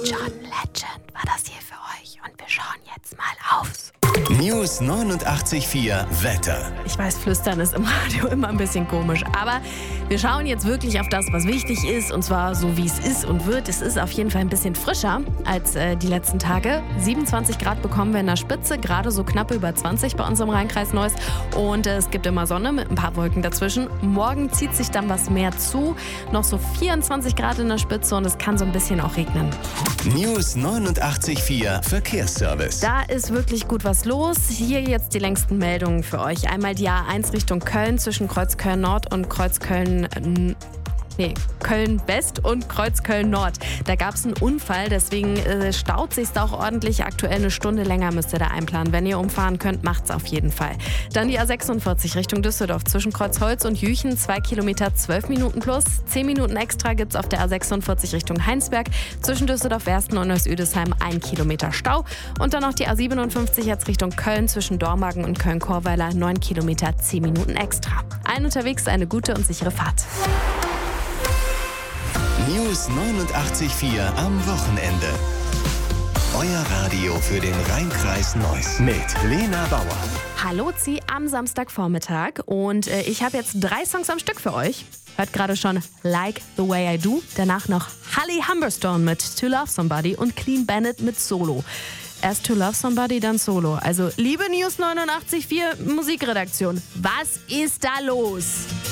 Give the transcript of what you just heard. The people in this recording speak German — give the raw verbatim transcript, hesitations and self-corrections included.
John Legend war das hier für euch und wir schauen jetzt mal aufs News neunundachtzig Komma vier Wetter. Ich weiß, Flüstern ist im Radio immer ein bisschen komisch, aber wir schauen jetzt wirklich auf das, was wichtig ist, und zwar so, wie es ist und wird. Es ist auf jeden Fall ein bisschen frischer als äh, die letzten Tage. siebenundzwanzig Grad bekommen wir in der Spitze, gerade so knapp über zwanzig bei uns im Rheinkreis Neuss. Und äh, es gibt immer Sonne mit ein paar Wolken dazwischen. Morgen zieht sich dann was mehr zu. Noch so vierundzwanzig Grad in der Spitze und es kann so ein bisschen auch regnen. News neunundachtzig Komma vier Verkehrsservice. Da ist wirklich gut was los. Hier jetzt die längsten Meldungen für euch. Einmal die A eins Richtung Köln zwischen Kreuzköln Nord und Kreuzköln äh, Nee, Köln-West und Kreuzköln-Nord. Da gab es einen Unfall, deswegen äh, staut sich da auch ordentlich. Aktuell eine Stunde länger müsst ihr da einplanen. Wenn ihr umfahren könnt, macht's auf jeden Fall. Dann die A sechsundvierzig Richtung Düsseldorf zwischen Kreuzholz und Jüchen. Zwei Kilometer, zwölf Minuten plus. Zehn Minuten extra gibt's auf der A sechsundvierzig Richtung Heinsberg. Zwischen Düsseldorf-Wersten und Neuss-Üdesheim ein Kilometer Stau. Und dann noch die A siebenundfünfzig jetzt Richtung Köln zwischen Dormagen und Köln-Korweiler. Neun Kilometer, zehn Minuten extra. Allen unterwegs eine gute und sichere Fahrt. News neunundachtzig Komma vier am Wochenende. Euer Radio für den Rheinkreis Neuss mit Lena Bauer. Hallo Sie am Samstagvormittag und äh, ich habe jetzt drei Songs am Stück für euch. Hört gerade schon Like the Way I Do, danach noch Holly Humberstone mit To Love Somebody und Clean Bandit mit Solo. Erst To Love Somebody, dann Solo. Also liebe News neunundachtzig Komma vier Musikredaktion, was ist da los?